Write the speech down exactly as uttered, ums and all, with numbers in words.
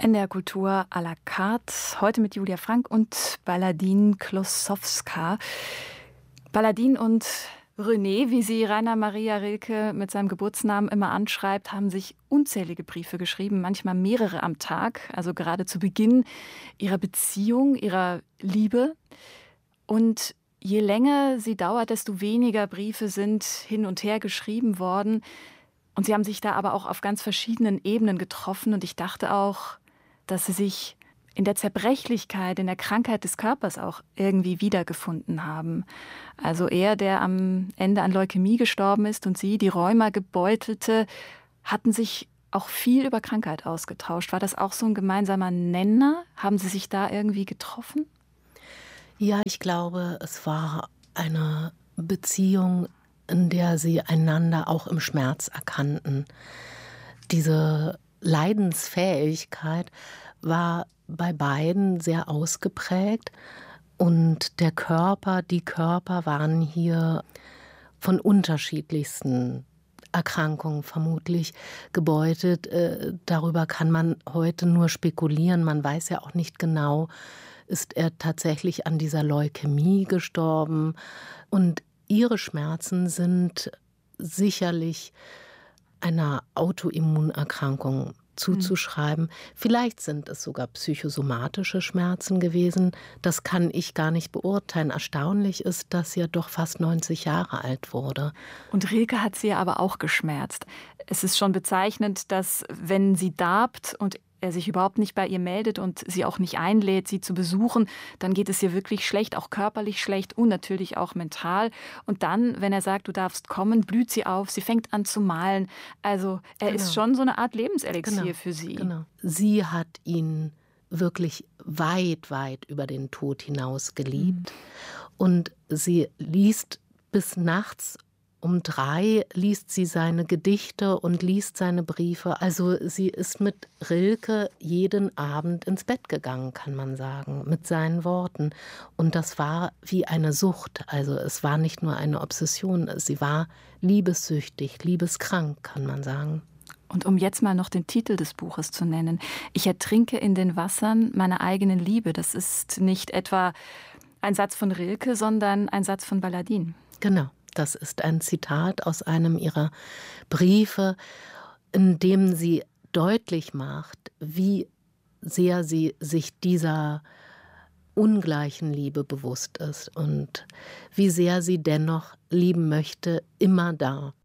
N D R Kultur à la carte, heute mit Julia Frank und Baladine Klossowska. Baladine und René, wie sie Rainer Maria Rilke mit seinem Geburtsnamen immer anschreibt, haben sich unzählige Briefe geschrieben, manchmal mehrere am Tag, also gerade zu Beginn ihrer Beziehung, ihrer Liebe. Und je länger sie dauert, desto weniger Briefe sind hin und her geschrieben worden. Und sie haben sich da aber auch auf ganz verschiedenen Ebenen getroffen. Und ich dachte auch, dass sie sich in der Zerbrechlichkeit, in der Krankheit des Körpers auch irgendwie wiedergefunden haben. Also er, der am Ende an Leukämie gestorben ist, und sie, die Rheumagebeutelte, hatten sich auch viel über Krankheit ausgetauscht. War das auch so ein gemeinsamer Nenner? Haben Sie sich da irgendwie getroffen? Ja, ich glaube, es war eine Beziehung, in der sie einander auch im Schmerz erkannten. Diese Leidensfähigkeit war bei beiden sehr ausgeprägt und der Körper, die Körper waren hier von unterschiedlichsten Erkrankungen vermutlich gebeutet. Äh, darüber kann man heute nur spekulieren. Man weiß ja auch nicht genau, ist er tatsächlich an dieser Leukämie gestorben. Und ihre Schmerzen sind sicherlich einer Autoimmunerkrankung zuzuschreiben. Mhm. Vielleicht sind es sogar psychosomatische Schmerzen gewesen. Das kann ich gar nicht beurteilen. Erstaunlich ist, dass sie ja doch fast neunzig Jahre alt wurde. Und Rilke hat sie ja aber auch geschmerzt. Es ist schon bezeichnend, dass, wenn sie darbt und er sich überhaupt nicht bei ihr meldet und sie auch nicht einlädt, sie zu besuchen, dann geht es ihr wirklich schlecht, auch körperlich schlecht und natürlich auch mental. Und dann, wenn er sagt, du darfst kommen, blüht sie auf, sie fängt an zu malen. Also er genau. ist schon so eine Art Lebenselixier genau. für sie. Genau. Sie hat ihn wirklich weit, weit über den Tod hinaus geliebt. Mhm. Und sie liest bis nachts um drei, liest sie seine Gedichte und liest seine Briefe. Also sie ist mit Rilke jeden Abend ins Bett gegangen, kann man sagen, mit seinen Worten. Und das war wie eine Sucht. Also es war nicht nur eine Obsession, sie war liebessüchtig, liebeskrank, kann man sagen. Und um jetzt mal noch den Titel des Buches zu nennen: Ich ertrinke in den Wassern meiner eigenen Liebe. Das ist nicht etwa ein Satz von Rilke, sondern ein Satz von Baladine. Genau. Das ist ein Zitat aus einem ihrer Briefe, in dem sie deutlich macht, wie sehr sie sich dieser ungleichen Liebe bewusst ist und wie sehr sie dennoch lieben möchte, immer da.